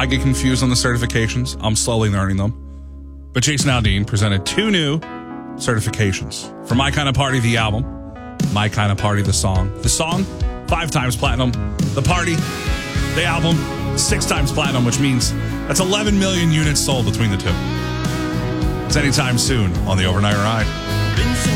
I get confused on the certifications. I'm slowly learning them. But Jason Aldean presented 2 new certifications for My Kind of Party, the album, My Kind of Party, the song. The song, 5 times platinum. The party, the album, 6 times platinum, which means that's 11 million units sold between the two. It's anytime soon on the Overnight Ride.